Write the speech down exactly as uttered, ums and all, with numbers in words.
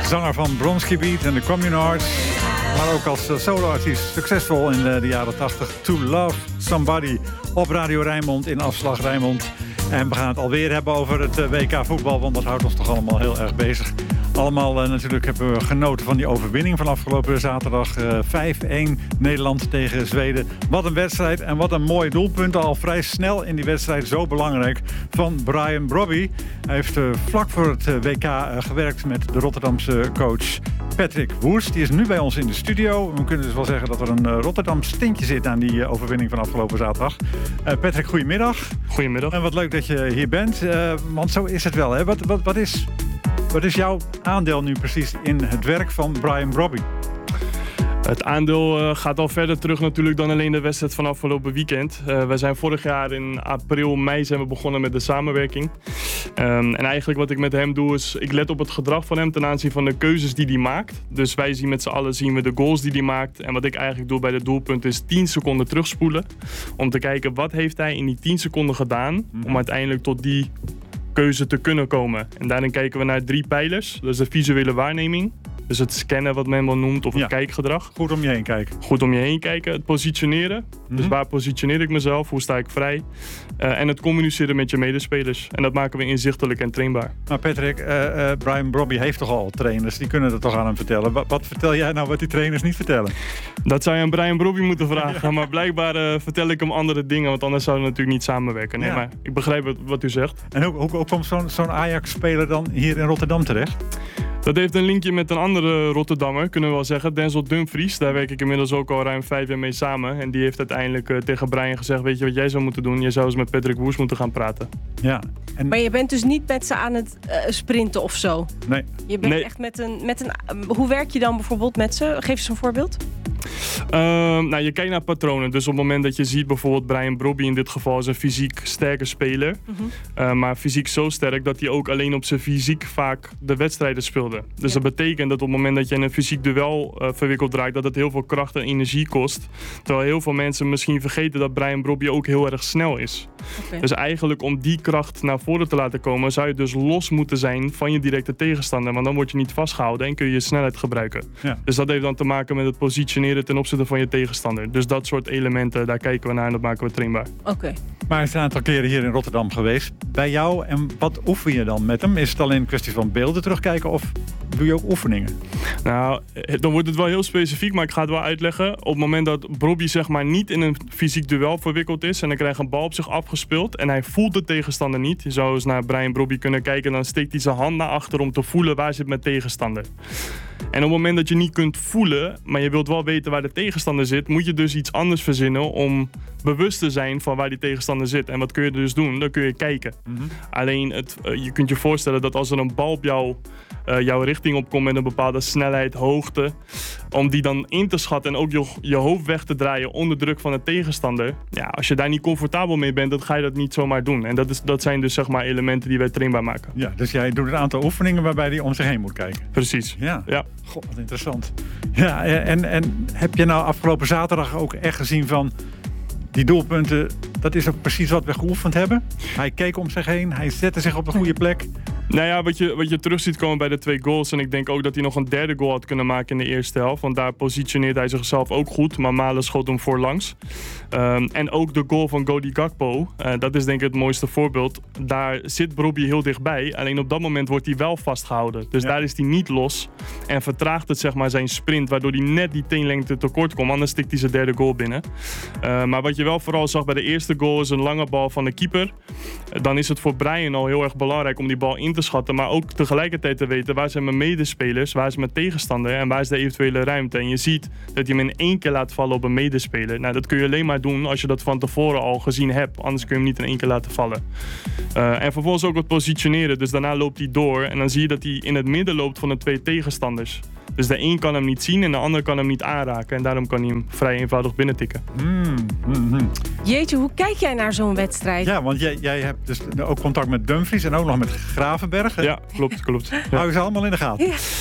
Zanger van Bronski Beat en de Communards. Maar ook als soloartiest succesvol in de, de jaren tachtig. To Love Somebody op Radio Rijnmond in Afslag Rijnmond. En we gaan het alweer hebben over het W K voetbal, want dat houdt ons toch allemaal heel erg bezig. Allemaal uh, natuurlijk hebben we genoten van die overwinning van afgelopen zaterdag. Uh, vijf-een Nederland tegen Zweden. Wat een wedstrijd en wat een mooi doelpunt. Al vrij snel in die wedstrijd, zo belangrijk, van Brian Brobby. Hij heeft uh, vlak voor het uh, W K uh, gewerkt met de Rotterdamse coach Patrick Woest. Die is nu bij ons in de studio. We kunnen dus wel zeggen dat er een uh, Rotterdams tintje zit aan die uh, overwinning van afgelopen zaterdag. Uh, Patrick, goedemiddag. Goedemiddag. En wat leuk dat je hier bent. Uh, want zo is het wel, hè? Wat, wat, wat is... Wat is jouw aandeel nu precies in het werk van Brian Brobby? Het aandeel uh, gaat al verder terug natuurlijk dan alleen de wedstrijd van afgelopen weekend. Uh, we zijn vorig jaar in april, mei zijn we begonnen met de samenwerking. Um, en eigenlijk wat ik met hem doe is, ik let op het gedrag van hem ten aanzien van de keuzes die hij maakt. Dus wij zien met z'n allen zien we de goals die hij maakt. En wat ik eigenlijk doe bij de doelpunt is tien seconden terugspoelen. Om te kijken wat heeft hij in die tien seconden gedaan mm-hmm. om uiteindelijk tot die keuze te kunnen komen. En daarin kijken we naar drie pijlers. Dat is de visuele waarneming. Dus het scannen wat men wel noemt, of het ja. kijkgedrag. Goed om je heen kijken. Goed om je heen kijken. Het positioneren. Mm-hmm. Dus waar positioneer ik mezelf? Hoe sta ik vrij? Uh, en het communiceren met je medespelers. En dat maken we inzichtelijk en trainbaar. Maar Patrick, uh, uh, Brian Brobby heeft toch al trainers? Die kunnen dat toch aan hem vertellen? Wat, wat vertel jij nou wat die trainers niet vertellen? Dat zou je aan Brian Brobby moeten vragen. Ja. Maar blijkbaar uh, vertel ik hem andere dingen. Want anders zouden we natuurlijk niet samenwerken. Nee, ja. maar ik begrijp wat, wat u zegt. En hoe, hoe, hoe komt zo'n, zo'n Ajax-speler dan hier in Rotterdam terecht? Dat heeft een linkje met een andere Rotterdammer, kunnen we wel zeggen. Denzel Dumfries. Daar werk ik inmiddels ook al ruim vijf jaar mee samen. En die heeft uiteindelijk uh, tegen Brian gezegd, weet je wat jij zou moeten doen? Je zou eens met Patrick Woest moeten gaan praten. Ja. En... Maar je bent dus niet met ze aan het uh, sprinten of zo? Nee. Je bent nee. echt met een, met een... Uh, hoe werk je dan bijvoorbeeld met ze? Geef eens een voorbeeld. Uh, nou, je kijkt naar patronen. Dus op het moment dat je ziet bijvoorbeeld Brian Brobby in dit geval is een fysiek sterke speler. Mm-hmm. Uh, maar fysiek zo sterk dat hij ook alleen op zijn fysiek vaak de wedstrijden speelde. Dus ja. dat betekent dat op het moment dat je in een fysiek duel uh, verwikkeld raakt, dat het heel veel kracht en energie kost. Terwijl heel veel mensen misschien vergeten dat Brian Brobby ook heel erg snel is. Okay. Dus eigenlijk om die kracht naar voren te laten komen, zou je dus los moeten zijn van je directe tegenstander. Want dan word je niet vastgehouden en kun je je snelheid gebruiken. Ja. Dus dat heeft dan te maken met het positioneren ten opzichte van je tegenstander. Dus dat soort elementen, daar kijken we naar en dat maken we trainbaar. Oké. Okay. Maar hij is een aantal keren hier in Rotterdam geweest. Bij jou, en wat oefen je dan met hem? Is het alleen een kwestie van beelden terugkijken of doe je ook oefeningen? Nou, dan wordt het wel heel specifiek, maar ik ga het wel uitleggen. Op het moment dat Brobby zeg maar niet in een fysiek duel verwikkeld is en dan krijgt een bal op zich afgespeeld en hij voelt de tegenstander niet. Je zou eens naar Brian Brobby kunnen kijken, dan steekt hij zijn hand naar achter om te voelen waar zit mijn tegenstander. En op het moment dat je niet kunt voelen, maar je wilt wel weten waar de tegenstander zit, moet je dus iets anders verzinnen om bewust te zijn van waar die tegenstander zit. En wat kun je dus doen? Dan kun je kijken. Mm-hmm. Alleen, het, uh, je kunt je voorstellen dat als er een bal op jou, uh, jouw richting opkomt met een bepaalde snelheid, hoogte, om die dan in te schatten en ook je, je hoofd weg te draaien onder druk van de tegenstander. Ja, als je daar niet comfortabel mee bent, dan ga je dat niet zomaar doen. En dat, is, dat zijn dus zeg maar elementen die wij trainbaar maken. Ja, dus jij doet een aantal oefeningen waarbij hij om zich heen moet kijken. Precies. Ja. ja. God, wat interessant. Ja, en, en heb je nou afgelopen zaterdag ook echt gezien van die doelpunten, dat is ook precies wat we geoefend hebben? Hij keek om zich heen, hij zette zich op de goede plek. Nou ja, wat je, wat je terug ziet komen bij de twee goals. En ik denk ook dat hij nog een derde goal had kunnen maken in de eerste helft. Want daar positioneert hij zichzelf ook goed. Maar Malen schoot hem voorlangs. Um, en ook de goal van Cody Gakpo. Uh, dat is denk ik het mooiste voorbeeld. Daar zit Brobby heel dichtbij. Alleen op dat moment wordt hij wel vastgehouden. Dus ja. daar is hij niet los. En vertraagt het zeg maar zijn sprint. Waardoor hij net die teenlengte tekort komt. Anders stikt hij zijn derde goal binnen. Uh, maar wat je wel vooral zag bij de eerste goal is een lange bal van de keeper. Uh, dan is het voor Brian al heel erg belangrijk om die bal in te schatten, maar ook tegelijkertijd te weten waar zijn mijn medespelers, waar is mijn tegenstander en waar is de eventuele ruimte. En je ziet dat je hem in één keer laat vallen op een medespeler. Nou, dat kun je alleen maar doen als je dat van tevoren al gezien hebt. Anders kun je hem niet in één keer laten vallen. Uh, en vervolgens ook het positioneren. Dus daarna loopt hij door en dan zie je dat hij in het midden loopt van de twee tegenstanders. Dus de een kan hem niet zien en de ander kan hem niet aanraken. En daarom kan hij hem vrij eenvoudig binnentikken. Mm, mm-hmm. Jeetje, hoe kijk jij naar zo'n wedstrijd? Ja, want jij, jij hebt dus ook contact met Dumfries en ook nog met Gravenberg. Hè? Ja, klopt, klopt. Ja. Hou je ze allemaal in de gaten? Ja.